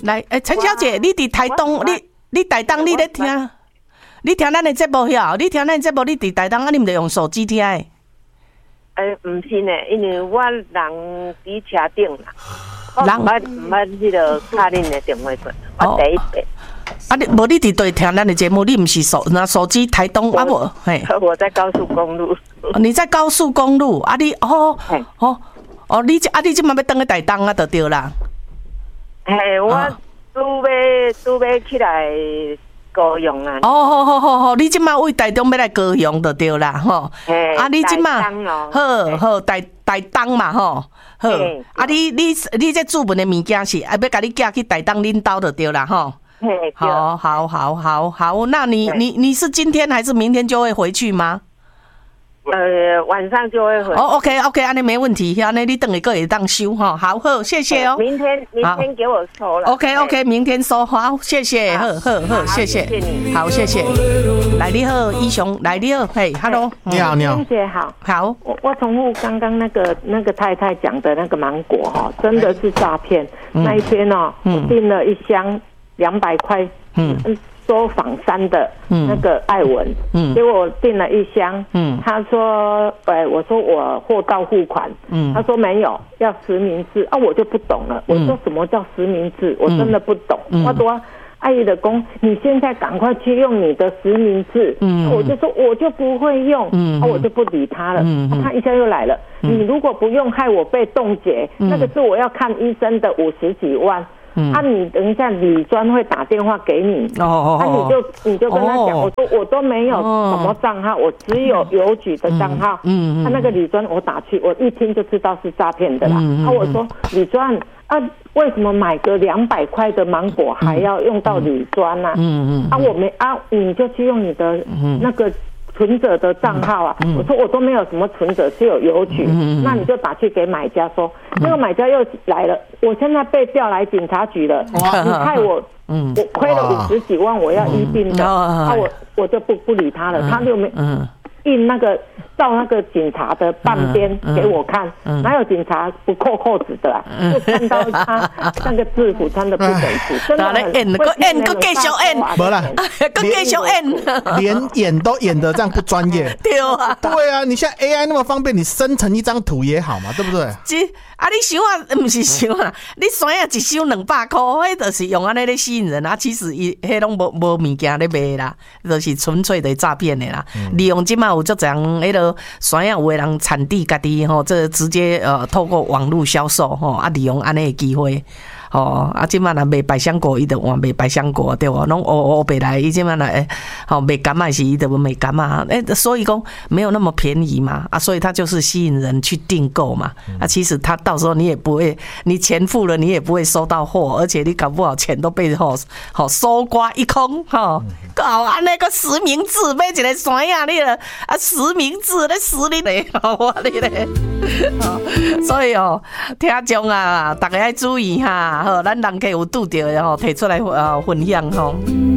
来，陈小姐，你伫台东，你台东你咧听，你听咱的节目晓，你听咱的节目，你伫台东啊，你毋着用手机听的？ 毋是呢，因为我人伫车顶啦，我毋捌迄个敲恁的电话过，我第一次。 啊，你无你伫对听咱的节目，你毋是手机台东啊无？嘿， 我在高速公路。 你在高速公路啊？你你即马要登去台东啊，就对啦。 嘿，我拄要起来高雄啊。 好，你即马为台中要来高雄就对啦，吼。啊，你即马好台东嘛，吼。好，啊，你这注文的物件是要甲你寄去台东恁兜就对啦，吼。好，那你是今天还是明天就会回去吗？ 晚上就会回。 OK，安尼没问题，安尼你等下个会当收哈。好，谢谢哦。 明天给我收了。 OK，明天收，好，谢谢，好，谢谢你， 好，谢谢。来你好，一雄，来你好，嘿 ，Hello， 你好， 姐好， 好。 我重复刚刚那个太太讲的那个芒果哈，真的是诈骗。那一天哦，我订了一箱200块，说仿山的那个艾文，结果我订了一箱，他说，我说我货到付款，他说没有，要实名制啊，我就不懂了，我说什么叫实名制，我真的不懂，我说阿姨的公，你现在赶快去用你的实名制，我就说我就不会用，我就不理他了，他一下又来了，你如果不用害我被冻结，那个是我要看医生的50几万。你等一下，理专会打电话给你。你就跟他讲，我说我都没有什么账号，我只有邮局的账号。他那个理专我打去，我一听就知道是诈骗的啦。我说理专为什么买个200块的芒果还要用到理专啊？我没你就去用你的那个存折的账号啊，我说我都没有什么存折，只有邮局，那你就打去给买家说，那个买家又来了，我现在被调来警察局了，你害我亏了50几万，我要医病的，我就不理他了，他就没印那个照那个警察的半边给我看，哪有警察不扣扣子的啊？就看到他那个制服穿的不整齐，真的很。 个继续演， 没啦， 个继续演， 连演都演得这样不专业。 对啊， 对啊，你现在 AI 那么方便，你生成一张图也好嘛，对不对？ 你想啊，不是想啊，你山啊一箱200块，迄就是用安尼咧吸引人啊。其实伊迄拢无物件咧卖啦，就是纯粹的诈骗的啦。利用即马有足侪人迄个山啊，有的人产地家己吼，这直接透过网络销售吼，利用安尼的机会。即摆若卖百香果，伊就换卖百香果，对无？拢乌白来，伊即摆来卖柑仔是伊就卖柑仔，所以讲没有那么便宜嘛，所以他就是吸引人去订购嘛，其实他到时候你也不会，你钱付了，你也不会收到货，而且你搞不好钱都被搜刮一空，搞安那个实名制买一个山呀，你了实名制咧实你嘞，我你嘞，所以听众啊，大家要注意哈。好，咱人客有拄着的提出来分享吼。